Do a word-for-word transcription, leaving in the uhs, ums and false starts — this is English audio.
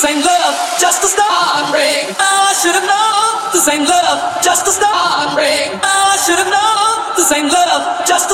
same love, just a start break. Oh, I should have known the same love, just a start break. Oh, I should have known the same love, just a